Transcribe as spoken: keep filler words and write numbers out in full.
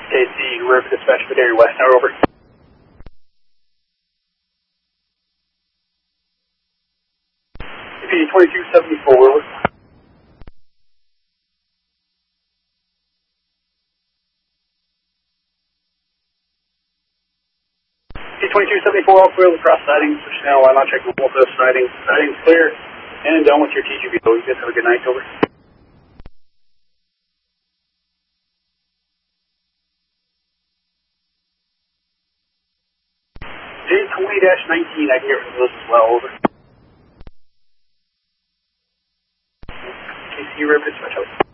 K C, River Dispatch, Padari West, now over. P twenty-two seventy-four, over. P twenty-two seventy-four, all clear across siding, switch now, line on check with both those sidings. Siding's clear, and done with your T G V. You guys have a good night, over. J twenty nineteen, I can get rid of those as well, over. K C, River Dispatch, over.